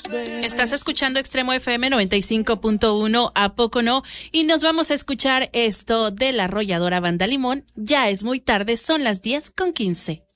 Estás escuchando Extremo FM 95.1, ¿a poco no? Y nos vamos a escuchar esto de la arrolladora Banda Limón. Ya es muy tarde, son las 10:15.